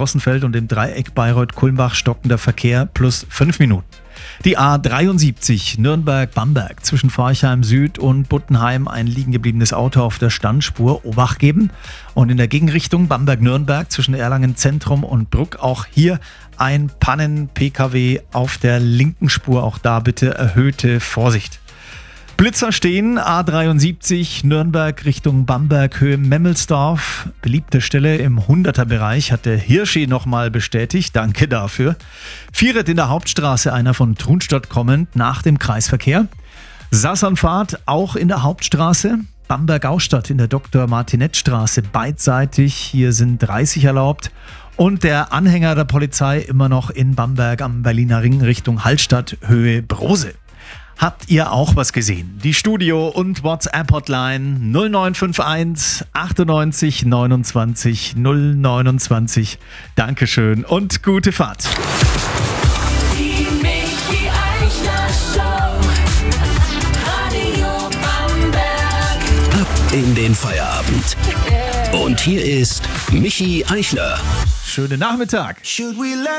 Rossenfeld und im Dreieck Bayreuth-Kulmbach stockender Verkehr plus 5 Minuten. Die A73 Nürnberg-Bamberg zwischen Forchheim Süd und Buttenheim ein liegen gebliebenes Auto auf der Standspur Obacht geben. Und in der Gegenrichtung Bamberg-Nürnberg zwischen Erlangen Zentrum und Bruck auch hier ein Pannen-PKW auf der linken Spur. Auch da bitte erhöhte Vorsicht. Blitzer stehen, A73 Nürnberg Richtung Bamberg Höhe Memmelsdorf. Beliebte Stelle im 100er-Bereich hat der Hirschi nochmal bestätigt. Danke dafür. Vieret in der Hauptstraße, einer von Trunstadt kommend nach dem Kreisverkehr. Sassernfahrt auch in der Hauptstraße. Bamberg-Austadt in der Dr.-Martinett-Straße beidseitig. Hier sind 30 erlaubt. Und der Anhänger der Polizei immer noch in Bamberg am Berliner Ring Richtung Hallstatt Höhe Brose. Habt ihr auch was gesehen? Die Studio- und WhatsApp-Hotline 0951 98 29 029. Dankeschön und gute Fahrt. Die Michi Eichler Show. Radio Bamberg. Ab in den Feierabend. Und hier ist Michi Eichler. Schönen Nachmittag. Should we let